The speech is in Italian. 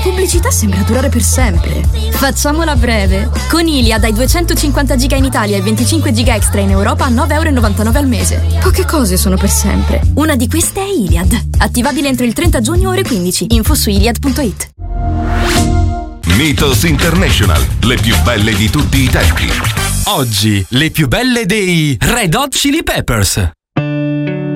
pubblicità sembra durare per sempre. Facciamola breve. Con Iliad hai 250 giga in Italia e 25 giga extra in Europa a 9,99 € al mese. Poche cose sono per sempre. Una di queste è Iliad. Attivabile entro il 30 giugno ore 15. Info su iliad.it. Mythos International, le più belle di tutti i tempi. Oggi le più belle dei Red Hot Chili Peppers.